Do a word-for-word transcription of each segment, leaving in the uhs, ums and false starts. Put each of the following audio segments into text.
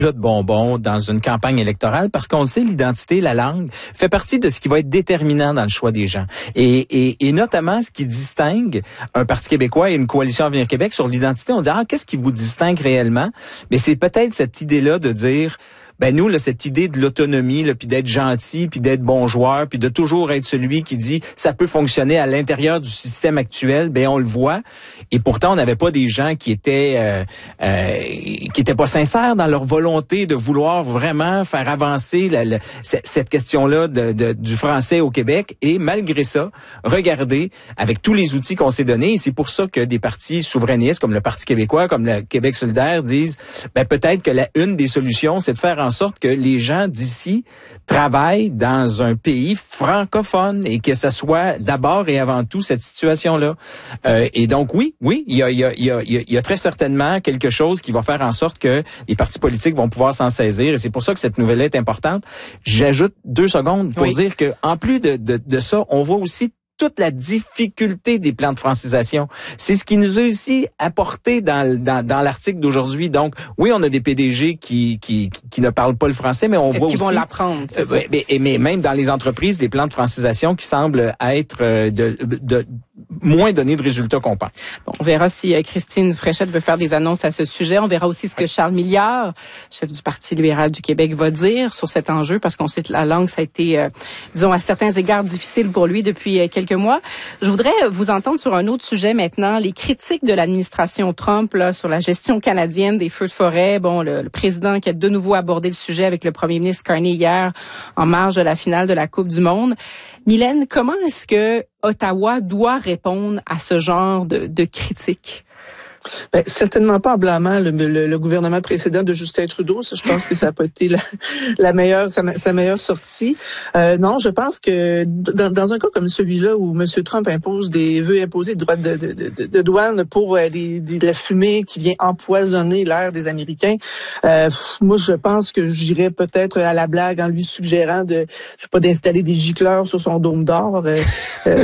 de bonbons dans une campagne électorale parce qu'on le sait, l'identité, la langue fait partie de ce qui va être déterminant dans le choix des gens. Et, et, et notamment, ce qui distingue un Parti québécois et une coalition Avenir Québec sur l'identité, on dit, ah, qu'est-ce qui vous distingue réellement? Mais c'est peut-être cette idée-là de dire, ben nous, là, cette idée de l'autonomie, là, puis d'être gentil, puis d'être bon joueur, puis de toujours être celui qui dit ça peut fonctionner à l'intérieur du système actuel, ben on le voit. Et pourtant, on n'avait pas des gens qui étaient euh, euh, qui étaient pas sincères dans leur volonté de vouloir vraiment faire avancer la, la, cette question-là de, de, du français au Québec. Et malgré ça, regardez, avec tous les outils qu'on s'est donnés, et c'est pour ça que des partis souverainistes comme le Parti québécois, comme le Québec solidaire disent, ben peut-être que la une des solutions, c'est de faire en sorte que les gens d'ici travaillent dans un pays francophone et que ça soit d'abord et avant tout cette situation-là. Euh, et donc oui, oui, il y a, il y a, il y a, il y a très certainement quelque chose qui va faire en sorte que les partis politiques vont pouvoir s'en saisir et c'est pour ça que cette nouvelle est importante. J'ajoute deux secondes pour oui. dire que en plus de, de, de ça, on voit aussi toute la difficulté des plans de francisation. C'est ce qui nous a aussi apporté dans, dans, dans l'article d'aujourd'hui. Donc, oui, on a des P D G qui, qui, qui ne parlent pas le français, mais on Est-ce voit qu'ils aussi... vont l'apprendre, c'est euh, ça? Mais, mais même dans les entreprises, des plans de francisation qui semblent être euh, de, de, de moins donner de résultats qu'on pense. Bon, on verra si euh, Christine Fréchette veut faire des annonces à ce sujet. On verra aussi ce que Charles Milliard, chef du Parti libéral du Québec, va dire sur cet enjeu, parce qu'on sait que la langue, ça a été, euh, disons, à certains égards difficile pour lui depuis euh, quelques mois. Je voudrais vous entendre sur un autre sujet maintenant, les critiques de l'administration Trump là, sur la gestion canadienne des feux de forêt. Bon, le, le président qui a de nouveau abordé le sujet avec le premier ministre Carney hier en marge de la finale de la Coupe du Monde. Mylène, comment est-ce que Ottawa doit répondre à ce genre de, de critiques? Ben, certainement pas en blâmant le, le, le gouvernement précédent de Justin Trudeau. Ça, je pense que ça n'a pas été la, la meilleure, sa, sa meilleure sortie. Euh, non, je pense que dans, dans un cas comme celui-là où M. Trump impose des veut imposer des droits de, de, de, de douane pour euh, les, des, de la fumée qui vient empoisonner l'air des Américains, euh, moi, je pense que j'irais peut-être à la blague en lui suggérant de, je sais pas, d'installer des gicleurs sur son dôme d'or. Euh, euh,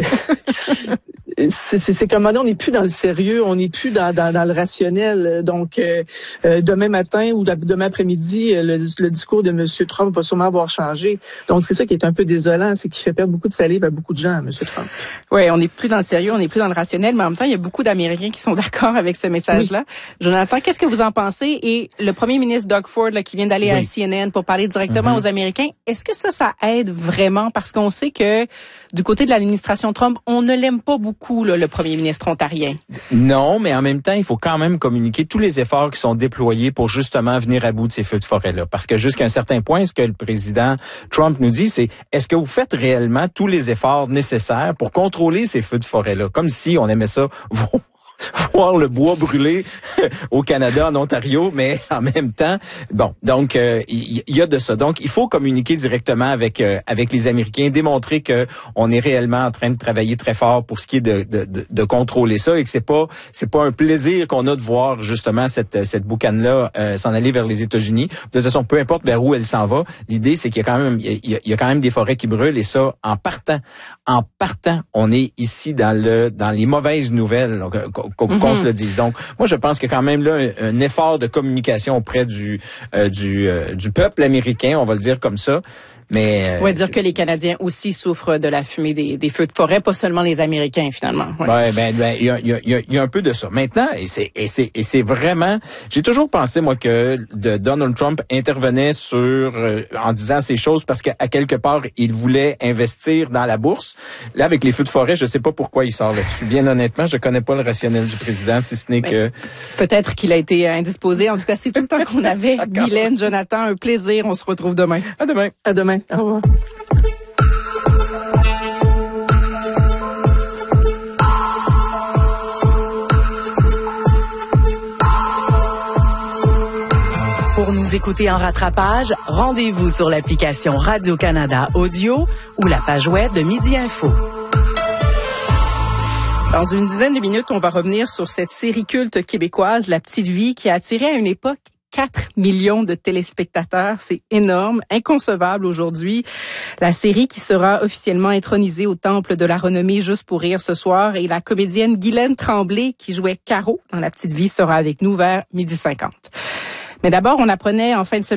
c'est, c'est, c'est comme on n'est plus dans le sérieux, on n'est plus dans, dans, dans le rationnel. Donc, euh, euh, demain matin ou demain après-midi, le, le discours de M. Trump va sûrement avoir changé. Donc, c'est ça qui est un peu désolant, c'est qu'il fait perdre beaucoup de salive à beaucoup de gens, M. Trump. Oui, on n'est plus dans le sérieux, on n'est plus dans le rationnel, mais en même temps, il y a beaucoup d'Américains qui sont d'accord avec ce message-là. Oui. Jonathan, qu'est-ce que vous en pensez? Et le premier ministre Doug Ford, là, qui vient d'aller oui. à C N N pour parler directement mm-hmm. aux Américains, est-ce que ça, ça aide vraiment? Parce qu'on sait que du côté de l'administration Trump, on ne l'aime pas beaucoup, là, le premier ministre ontarien. Non, mais en même temps, il faut quand même communiquer tous les efforts qui sont déployés pour justement venir à bout de ces feux de forêt-là. Parce que jusqu'à un certain point, ce que le président Trump nous dit, c'est est-ce que vous faites réellement tous les efforts nécessaires pour contrôler ces feux de forêt-là? Comme si on aimait ça voir le bois brûler au Canada, en Ontario, mais en même temps, bon, donc il euh, y, y a de ça. Donc, il faut communiquer directement avec euh, avec les Américains, démontrer que on est réellement en train de travailler très fort pour ce qui est de de, de, de contrôler ça et que c'est pas c'est pas un plaisir qu'on a de voir justement cette cette boucane-là euh, s'en aller vers les États-Unis. De toute façon, peu importe vers où elle s'en va, l'idée c'est qu'il y a quand même il y a, il y a quand même des forêts qui brûlent et ça en partant en partant, on est ici dans le dans les mauvaises nouvelles. Donc, qu'on mm-hmm. se le dise. Donc, moi, je pense qu'il y a quand même là un, un effort de communication auprès du euh, du euh, du peuple américain, on va le dire comme ça. Mais on va dire que les Canadiens aussi souffrent de la fumée des, des feux de forêt, pas seulement les Américains finalement. Ouais, ouais ben ben il y a il y a il y a un peu de ça. Maintenant, et c'est et c'est et c'est vraiment, j'ai toujours pensé moi que de Donald Trump intervenait sur euh, en disant ces choses parce qu'à quelque part il voulait investir dans la bourse. Là, avec les feux de forêt, je sais pas pourquoi il sort là-dessus. Bien honnêtement, je connais pas le rationnel du président, si ce n'est ben, que peut-être qu'il a été indisposé. En tout cas, c'est tout le temps qu'on avait. Mylène, Jonathan, un plaisir. On se retrouve demain. À demain. À demain. Au revoir. Pour nous écouter en rattrapage, rendez-vous sur l'application Radio-Canada Audio ou la page web de Midi Info. Dans une dizaine de minutes, on va revenir sur cette série culte québécoise, La Petite Vie, qui a attiré à une époque quatre millions de téléspectateurs. C'est énorme, inconcevable aujourd'hui. La série qui sera officiellement intronisée au Temple de la Renommée juste pour rire ce soir. Et la comédienne Guylaine Tremblay, qui jouait Caro dans La Petite Vie, sera avec nous vers midi cinquante. Mais d'abord, on apprenait en fin de semaine